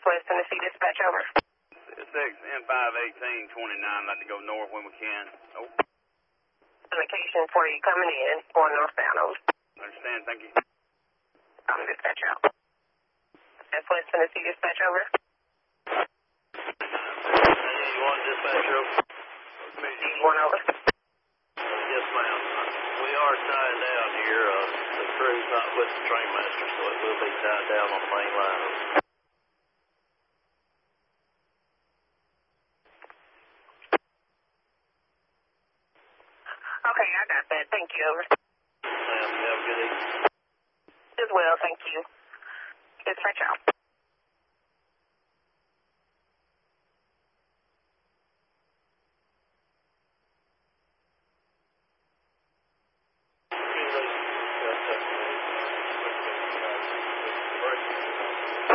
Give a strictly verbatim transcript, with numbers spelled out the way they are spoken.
Southwest Tennessee dispatch, over. six N five eighteen twenty-nine, like to go north when we can. Oh. Location for you coming in, going northbound, over. Understand, thank you. I'm dispatch out. Southwest Tennessee dispatch, over. You want dispatch, over? One over. Yes, ma'am. We are tied down here. Uh, the crew's not with the train master, so it will be tied down on the main line. Okay, I got that. Thank you, over. Ma'am, you have a good evening. As well, thank you. Dispatch out.